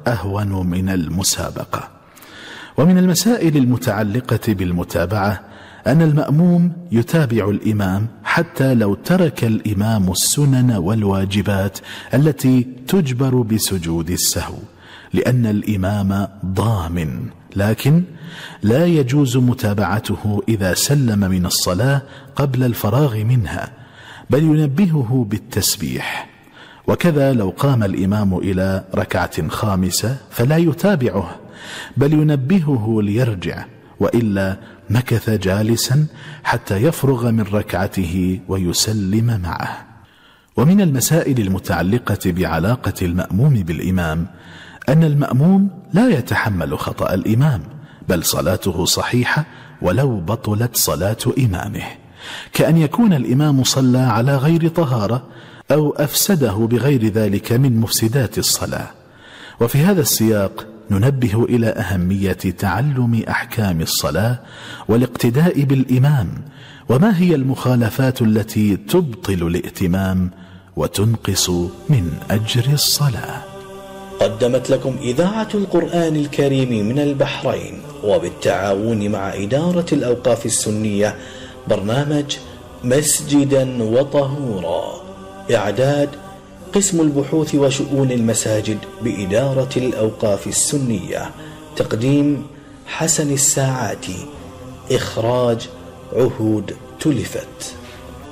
أهون من المسابقة. ومن المسائل المتعلقة بالمتابعة أن المأموم يتابع الإمام حتى لو ترك الإمام السنن والواجبات التي تجبر بسجود السهو، لأن الإمام ضامن، لكن لا يجوز متابعته إذا سلم من الصلاة قبل الفراغ منها، بل ينبهه بالتسبيح. وكذا لو قام الإمام إلى ركعة خامسة فلا يتابعه، بل ينبهه ليرجع، وإلا مكث جالسا حتى يفرغ من ركعته ويسلم معه. ومن المسائل المتعلقة بعلاقة المأموم بالإمام أن المأموم لا يتحمل خطأ الإمام، بل صلاته صحيحة ولو بطلت صلاة إمامه، كأن يكون الإمام صلى على غير طهارة أو أفسده بغير ذلك من مفسدات الصلاة. وفي هذا السياق ننبه إلى أهمية تعلم أحكام الصلاة والاقتداء بالإمام، وما هي المخالفات التي تبطل الائتمام وتنقص من أجر الصلاة. قدمت لكم إذاعة القرآن الكريم من البحرين وبالتعاون مع إدارة الأوقاف السنية برنامج مسجدا وطهورا. إعداد قسم البحوث وشؤون المساجد بإدارة الأوقاف السنية. تقديم حسن الساعاتي. إخراج عهود تلفت.